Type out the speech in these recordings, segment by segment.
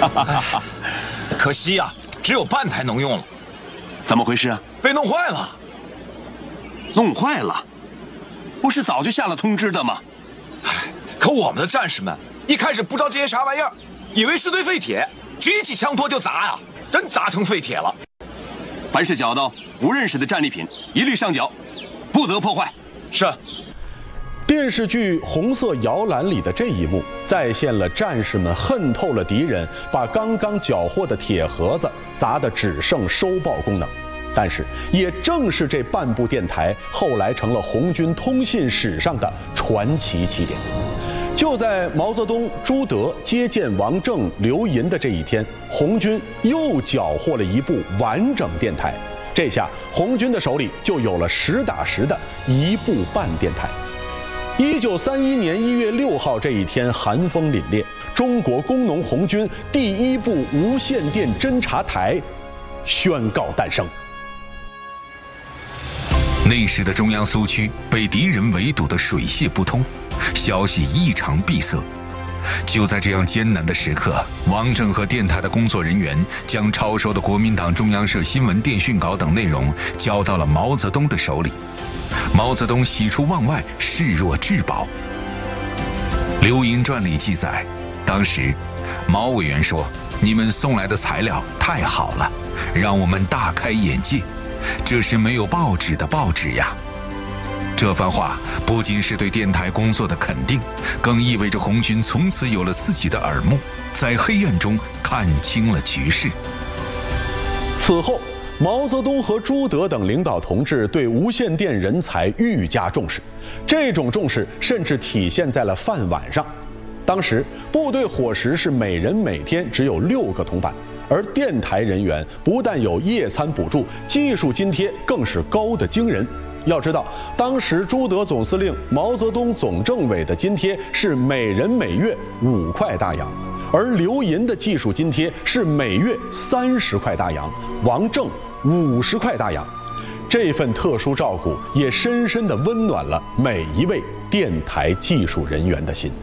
可惜呀，只有半台能用了。 怎么回事啊？ 被弄坏了。 弄坏了？不是早就下了通知的吗？ 可我们的战士们一开始不知道这些啥玩意儿，以为是堆废铁，举起枪托就砸呀，真砸成废铁了。 凡是缴到不认识的战利品，一律上缴，不得破坏。 是。 电视剧《红色摇篮》里的这一幕，再现了战士们恨透了敌人，把刚刚缴获的铁盒子砸得只剩收报功能。但是，也正是这半部电台，后来成了红军通信史上的传奇起点。就在毛泽东、朱德接见王震、刘寅的这一天，红军又缴获了一部完整电台。这下，红军的手里就有了实打实的一部半电台。1931年1月6号这一天，寒风凛冽，中国工农红军第一部无线电侦察台宣告诞生。 那时的中央苏区被敌人围堵得水泄不通，消息异常闭塞。就在这样艰难的时刻，王震和电台的工作人员将抄收的国民党中央社新闻电讯稿等内容交到了毛泽东的手里。毛泽东喜出望外，视若至宝。刘寅传里记载，当时毛委员说：“你们送来的材料太好了，让我们大开眼界。这是没有报纸的报纸呀。”这番话不仅是对电台工作的肯定，更意味着红军从此有了自己的耳目，在黑暗中看清了局势。 此后，毛泽东和朱德等领导同志对无线电人才愈加重视，这种重视甚至体现在了饭碗上。当时，部队伙食是每人每天只有6个铜板，而电台人员不但有夜餐补助，技术津贴更是高得惊人。要知道，当时朱德总司令、毛泽东总政委的津贴是每人每月5块大洋，而刘寅的技术津贴是每月30块大洋，王震50块大洋。这份特殊照顾也深深地温暖了每一位电台技术人员的心。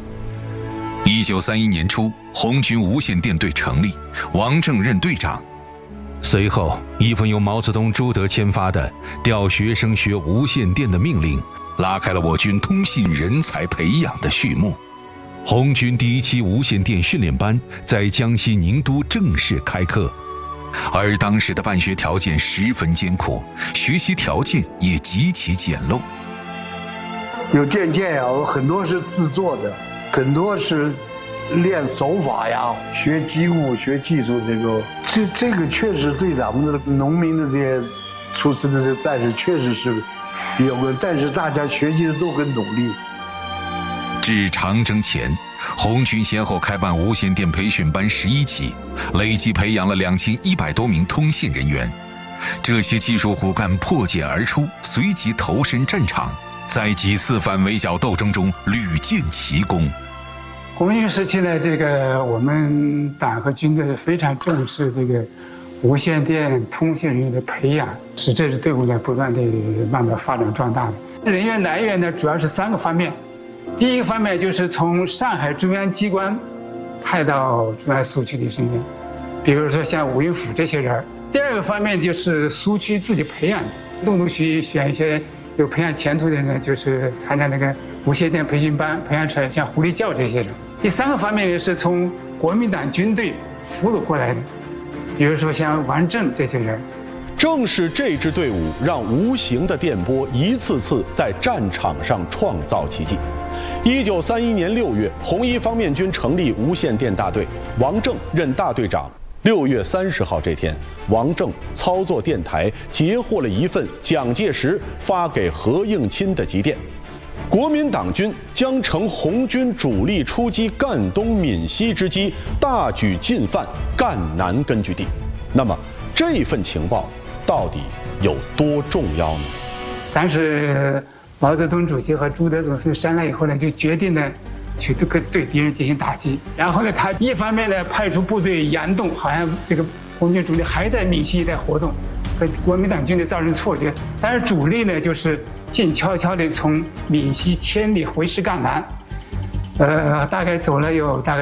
1931年初，红军无线电队成立，王震任队长。随后，一份由毛泽东、朱德签发的调学生学无线电的命令，拉开了我军通信人才培养的序幕。红军第一期无线电训练班在江西宁都正式开课，而当时的办学条件十分艰苦，学习条件也极其简陋。 有电件呀，很多是自做的，很多是练手法呀，学机务、学技术，这个确实对咱们的农民的这些出师的这战士确实是有个，但是大家学习的都很努力。 至长征前，红军先后开办无线电培训班11期，累计培养了2100多名通信人员。这些技术骨干破茧而出，随即投身战场，在几次反围剿斗争中屡建奇功。 红军时期呢，我们党和军队非常重视无线电通信人员的培养，使这支队伍呢不断的慢慢发展壮大的。人员来源呢主要是3个方面，第一个方面就是从上海中央机关派到中央苏区的人员，比如说像吴云甫这些人。第二个方面就是苏区自己培养的，陆陆续续选一些有培养前途的人，就是参加无线电培训班，培养出来像胡立教这些人。第3个方面呢是从国民党军队俘虏过来的，比如说像王震这些人。 正是这支队伍让无形的电波一次次在战场上创造奇迹。1931年6月，红一方面军成立无线电大队，王震任大队长。6月30号这天，王震操作电台，截获了一份蒋介石发给何应钦的急电。国民党军将乘红军主力出击赣东闽西之机，大举进犯赣南根据地。那么，这份情报到底有多重要呢？ 当时毛泽东主席和朱德总司令商量以后呢，就决定呢去对敌人进行打击。然后呢，他一方面呢派出部队佯动，好像红军主力还在闽西一带活动，给国民党军队造成错觉。但是主力呢就是静悄悄地从闽西千里回师赣南，大概走了有大概